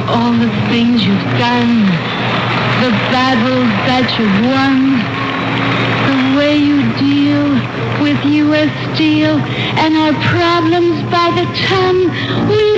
all the things you've done, the battles that you've won, the way you deal with U.S. Steel and our problems by the ton. We